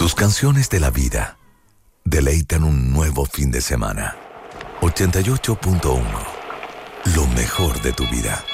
Tus canciones de la vida deleitan un nuevo fin de semana. 88.1. Lo mejor de tu vida.